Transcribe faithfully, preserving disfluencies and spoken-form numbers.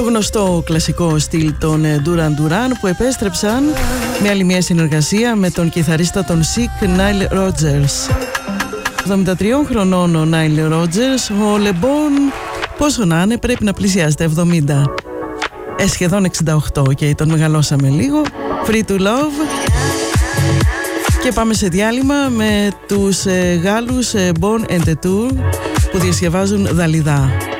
γνωστό κλασικό στυλ των Duran Duran, που επέστρεψαν με άλλη μια συνεργασία με τον κιθαρίστα των Sick, Nile Rodgers. εβδομήντα τριών χρονών ο Nile Rodgers, ο Λεμπόν πόσο να είναι, πρέπει να πλησιάζει τα εβδομήντα. Ε, σχεδόν εξήντα οκτώ και okay, τον μεγαλώσαμε λίγο. Free to Love. Και πάμε σε διάλειμμα με τους ε, Γάλλους ε, Bon and the Tour που διασκευάζουν Δαλιδά.